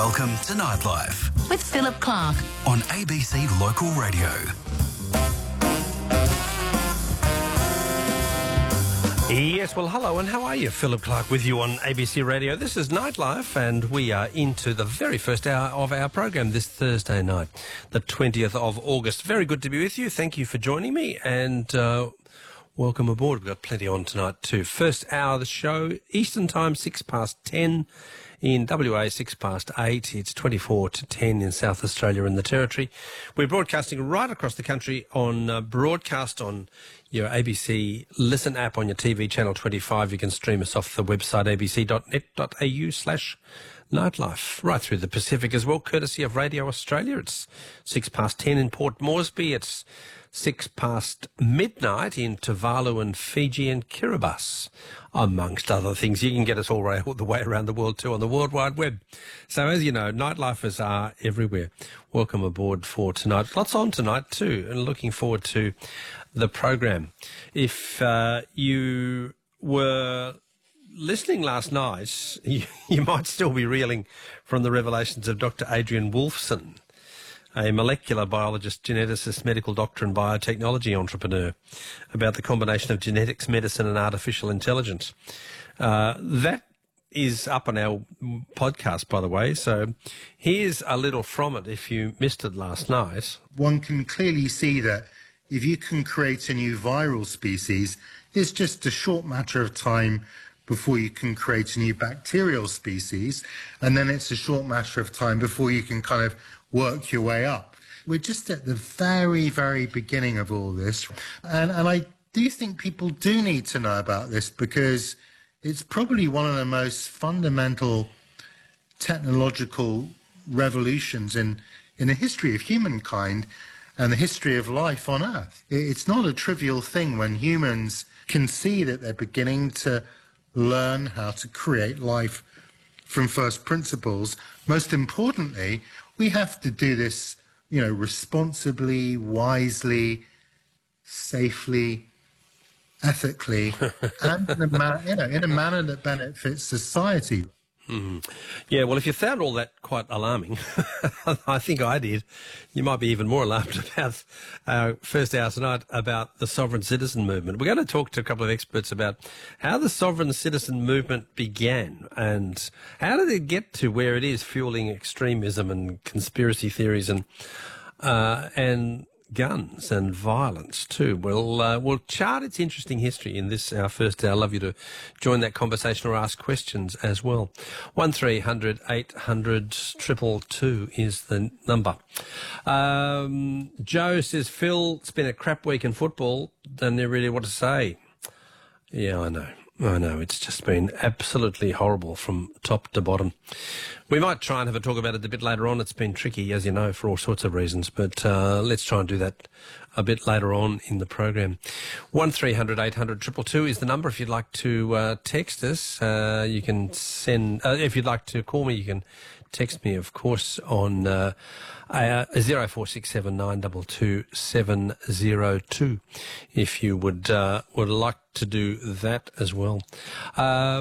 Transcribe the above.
Welcome to Nightlife with Philip Clark on ABC Local Radio. Yes, well, hello, and how are you? Philip Clark with you on ABC Radio. This is Nightlife, and we are into the very first hour of our program this Thursday night, the 20th of August. Very good to be with you. Thank you for joining me, and welcome aboard. We've got plenty on tonight too. First hour of the show, Eastern Time, 10:06. In WA, 8:06. It's 24 to 10 in South Australia and the Territory. We're broadcasting right across the country on broadcast on your ABC Listen app on your TV, Channel 25. You can stream us off the website abc.net.au/nightlife. Right through the Pacific as well, courtesy of Radio Australia. It's 10:06 in Port Moresby. It's midnight in Tuvalu and Fiji and Kiribati, amongst other things. You can get us all the way around the world too on the World Wide Web. So as you know, nightlifers are everywhere. Welcome aboard for tonight. Lots on tonight too, and looking forward to the program. If you were listening last night, you might still be reeling from the revelations of Dr. Adrian Wolfson, a molecular biologist, geneticist, medical doctor and biotechnology entrepreneur, about the combination of genetics, medicine and artificial intelligence. That is up on our podcast, by the way, so here's a little from it if you missed it last night. One can clearly see that if you can create a new viral species, it's just a short matter of time before you can create a new bacterial species, and then it's a short matter of time before you can kind of work your way up. We're just at the very, very beginning of all this. And I do think people do need to know about this because it's probably one of the most fundamental technological revolutions in the history of humankind and the history of life on Earth. It's not a trivial thing when humans can see that they're beginning to learn how to create life from first principles. Most importantly, we have to do this, responsibly, wisely, safely, ethically, and in a manner that benefits society. Mm-hmm. Yeah, well, if you found all that quite alarming, I think I did, you might be even more alarmed about our first hour tonight about the sovereign citizen movement. We're going to talk to a couple of experts about how the sovereign citizen movement began and how did it get to where it is, fueling extremism and conspiracy theories and guns and violence too. We'll chart its interesting history in this, our first hour. I'd love you to join that conversation or ask questions as well. 1300 800 222 is the number. Joe says, Phil, it's been a crap week in football. Don't know really what to say. Yeah, I know. It's just been absolutely horrible from top to bottom. We might try and have a talk about it a bit later on. It's been tricky, as you know, for all sorts of reasons, but let's try and do that a bit later on in the program. 1300 800 222 is the number if you'd like to text us. You can send, if you'd like to call me, you can text me, of course, on 0467 922 702 if you would like to do that as well.